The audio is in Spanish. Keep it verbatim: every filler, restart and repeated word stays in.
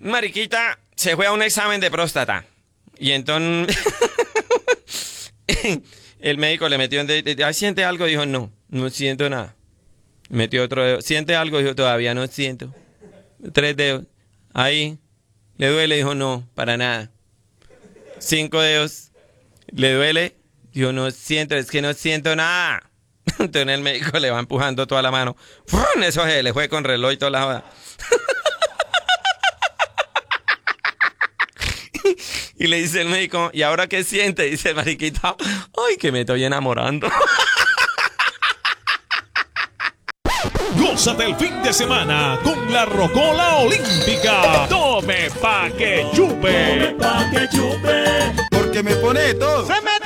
mariquita se fue a un examen de próstata. Y entonces el médico le metió en de, de, de, ¿siente algo? Dijo, no, no siento nada. Metió otro dedo. ¿Siente algo? Dijo, todavía no siento. Tres dedos. Ahí. ¿Le duele? Dijo, no, para nada. Cinco dedos. ¿Le duele? Dijo, no siento, es que no siento nada. Entonces el médico le va empujando toda la mano. ¡Fum! Eso se le fue con reloj y toda la joda. Y le dice el médico, ¿y ahora qué siente? Dice el mariquita, ¡ay, que me estoy enamorando! Gózate el fin de semana con la Rocola Olímpica. Tome pa' que chupe. Tome pa' que chupe. Porque me pone todo. ¡Se me